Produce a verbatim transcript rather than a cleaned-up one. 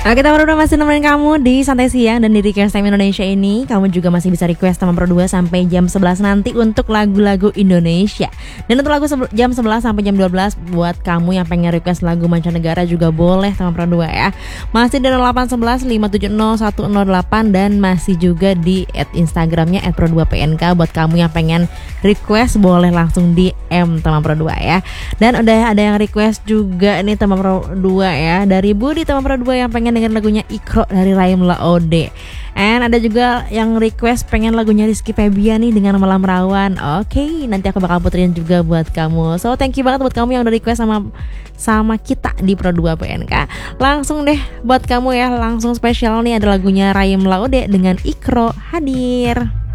Oke, kita udah masih nemenin kamu di Santai Siang dan di Request Time Indonesia ini. Kamu juga masih bisa request Teman Pro dua sampai jam sebelas nanti untuk lagu-lagu Indonesia. Dan untuk lagu sebe- jam sebelas sampai jam dua belas buat kamu yang pengen request lagu mancanegara juga boleh Teman Pro dua ya. Masih di nol delapan satu satu lima tujuh nol satu nol delapan dan masih juga di at Instagramnya at pro dua p n k. Buat kamu yang pengen request boleh langsung di M Teman Pro dua ya. Dan udah ada yang request juga nih Teman Pro dua ya, dari Budi Teman Pro dua yang pengen denger lagunya Ikro dari Raim Laode. And ada juga yang request pengen lagunya Rizky Febian nih dengan Malam Rawan. Oke, okay, nanti aku bakal puterin juga buat kamu. So thank you banget buat kamu yang udah request sama sama kita di Pro dua P N K. Langsung deh buat kamu ya, langsung spesial nih ada lagunya Raim Laode dengan Ikro hadir.